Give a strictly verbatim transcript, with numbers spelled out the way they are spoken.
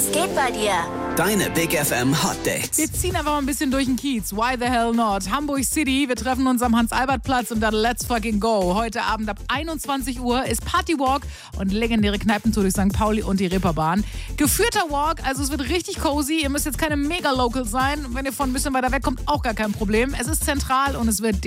Was geht bei dir? Deine Big F M Hot Dates. Wir ziehen einfach mal ein bisschen durch den Kiez. Why the hell not? Hamburg City. Wir treffen uns am Hans-Albert-Platz und dann let's fucking go. Heute Abend ab einundzwanzig Uhr ist Partywalk und legendäre Kneipentour durch Sankt Pauli und die Reeperbahn. Geführter Walk, also es wird richtig cozy. Ihr müsst jetzt keine Mega-Locals sein. Wenn ihr von ein bisschen weiter weg kommt, auch gar kein Problem. Es ist zentral und es wird